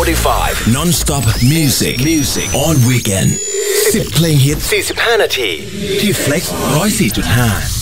45 Non-stop music on Weekend 10 เพลงฮิต45 นาทีที่ Flex 104.5